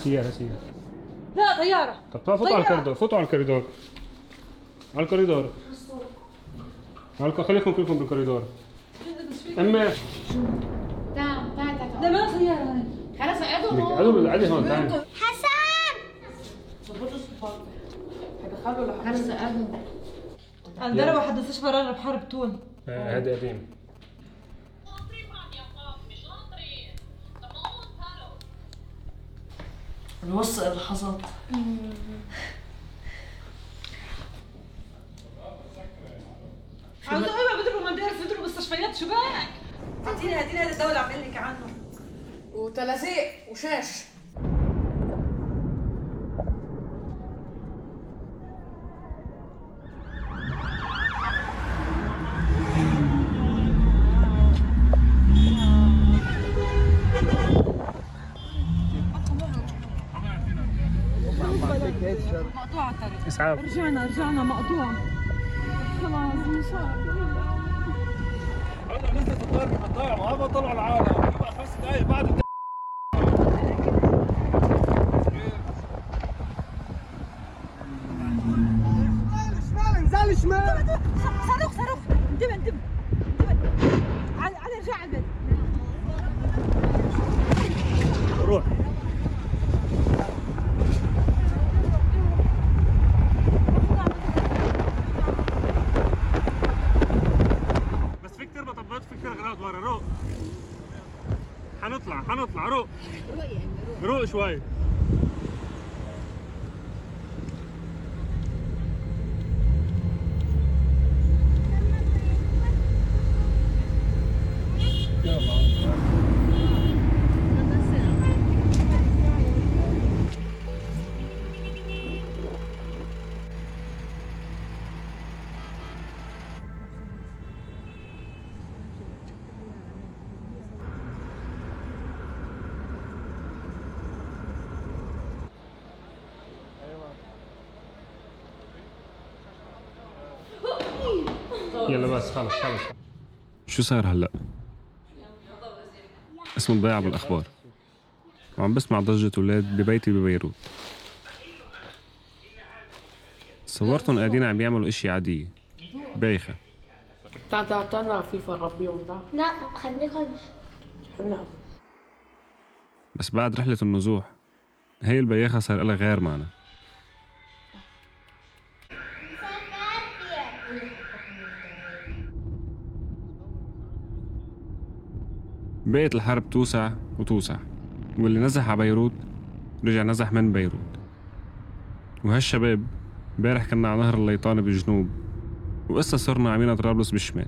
سيارة. لا طيارة. طب فوتوا على الكوريدور، فوتوا على الكوريدور. على الكوريدور. خليكم كلكم بالكوريدور. أما تعال. لا ما سيارة. خلاص اقعدوا هون تعال. حسن. ظبطوا الصفار. هدخلوا لحد هسه قعدوا. انا واحد مستشفى رنا بحرب تون. هذا قديم. نوثق اللحظات. عاوزة ايه بضربوا منديل بضربوا مستشفيات شو بك؟ اعطيني هذا الدواء اللي عم لك عنه. وتلازيق وشاش. مقطوعة الطريق. اسعاف. رجعنا مقطوعة. خلاص ان شاء الله. انا نزلت الطريق مقطوعة ما طلعوا العالم. يبقى 5 دقايق بعد شمال. صاروخ انتبه على رجع البيت. روح. بس في كتير مطبات، في كتير غراض ورا. روق. حنطلع روق شوي. يلا بس خلص. شو صار هلا؟ اسمه الضيعة بالأخبار، وعم بسمع ضجة أولاد ببيتي ببيروت. صورتهم قاعدين عم يعملوا اشي عادية بايخة. تعال فيفا نربيهم. لا خليكم. بس بعد رحلة النزوح هي البياخة صار لها غير معنى. بقت الحرب توسع وتوسع، واللي نزح على بيروت رجع نزح من بيروت. وهالشباب امبارح كنا على نهر الليطانة بالجنوب، وقصة صرنا عمينا طرابلس بالشمال.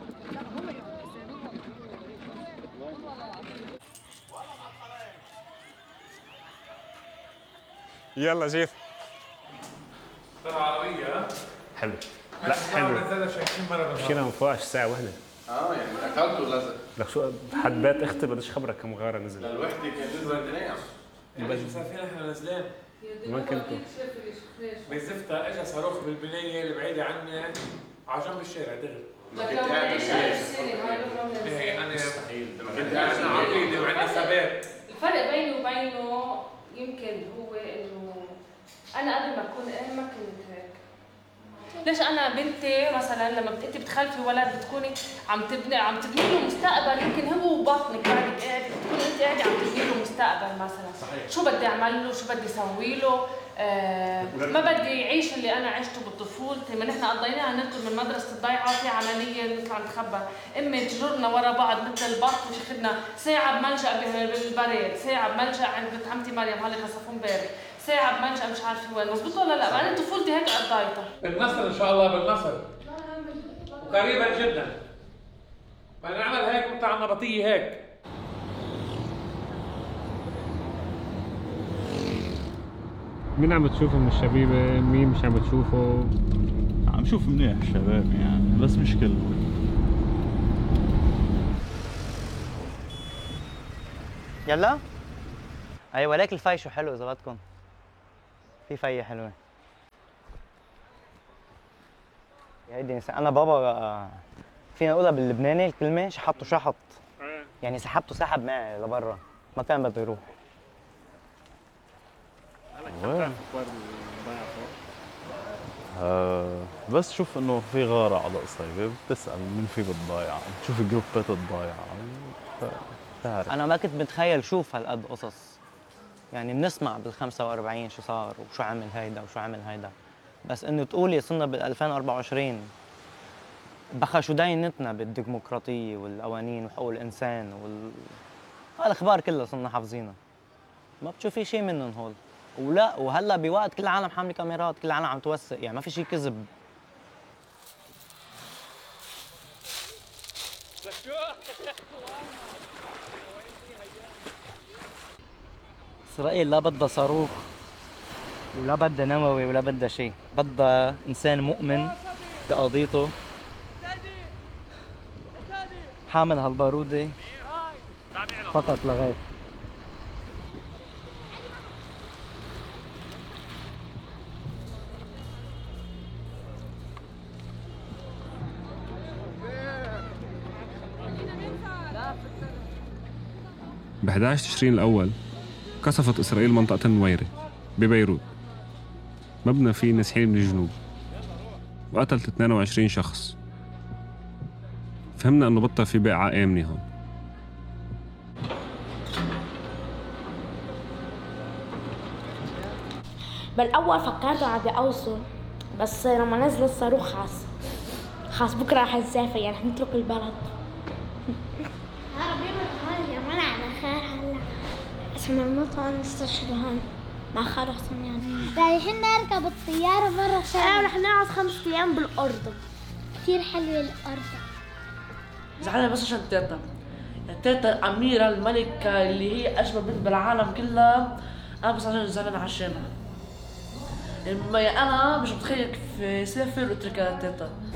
يلا جيت. طلع عربية. حلو. لا حلو. مشينا من فوقش ساعة واحدة. يعني اكلت ولا لك شو حد بيت اختي بديش خبرك كم غارة نزل. الوحدة كان نزل الدنيا. بس مسافرين احنا نازلين. وين كنتوا؟ بزفتة اجى صاروخ بالبناية اللي بعيدة عني على جنب الشارع دغري. كنت قاعد ايه انا مستحيل. كنت قاعد عقيدة وعندي ثبات. الفرق بيني وبينه يمكن هو انه انا قبل ما اكون ما كنت هيك. ليش انا بنتي مثلا لما انت بتخلفي ولد بتكوني عم تبني له مستقبل، يمكن هو ببطنك بعدك قاعده بتكوني انت قاعده عم تبني له مستقبل مثلا. صحيح. شو بدي اعمل له، شو بدي اسوي له، ما بدي يعيش اللي انا عشته بطفولتي. ما نحن قضيناها نركض من مدرسه الضيعه في عمليه نطلع نتخبى، امي تجرنا ورا بعض مثل البط وشخدنا ساعه بملجا بالبريد، ساعه بملجا عند بنت عمتي مريم هاللي خسفوا امبارح، ساعه بملجا مش عارفه وين. مزبوط ولا لا؟ انا طفولتي هيك قضيتها. بالنصر ان شاء الله، بالنصر وقريبا جدا. بدنا نعمل هيك وبتاع النبطيه هيك. مين عم تشوفه من الشبيبة؟ مين مش عم تشوفه؟ عم شوف منيح الشباب يعني، بس مش كله. يلا. ايوه ولكن الفي شو حلو اذا بدكم. في في حلوه. يا هيدي انا بابا فينا نقولها باللبناني الكلمه شحطته شحط. يعني سحبته سحب معي لبرا، ما كان بده يروح. وين؟ بس شوف انه في غارة على قصيبة بتسأل مين في بالضايعة، بتشوف جروبات الضايعة بتعرف. انا ما كنت متخيل شوف هالقد قصص، يعني بنسمع بال45 شو صار وشو عمل هيدا وشو عمل هيدا، بس انه تقولي صرنا بال2024 بخا شو داينتنا بالديمقراطية والقوانين وحقوق الانسان هالاخبار كلها صرنا حافظينها، ما بتشوفي شيء منهم هول. ولا وهلا بوقت كل العالم حامله كاميرات، كل العالم عم توثق، يعني ما في شيء كذب. إسرائيل لا بدها صاروخ ولا بدها نووي ولا بدها شيء، بدها إنسان مؤمن بقضيته حامل هالبارودة فقط لا غير. ب 11 تشرين الأول قصفت إسرائيل منطقة النويرة ببيروت، مبنى فيه نازحين من الجنوب، وقتلت 22 شخص. فهمنا إنه بطل في بقعة آمنة هون. بالأول فكرت عادي أوصل، بس لما نزل الصاروخ خلاص بكرة رح نسافر، يعني رح نترك البلد. اسمع المطعم نستشفى مع خالو حسن يعني رايحين نركب الطيارة مرة ثانية. رح نقعد 5 أيام بالأردن. كتير حلوة الأردن. زعلانة بس عشان تيتا، تيتا الأميرة الملكة اللي هي أجمل بنت بالعالم كلها، أنا بس عشان زعلانة عشانها. أنا مش متخيل كيف سافر واتركها تيتا.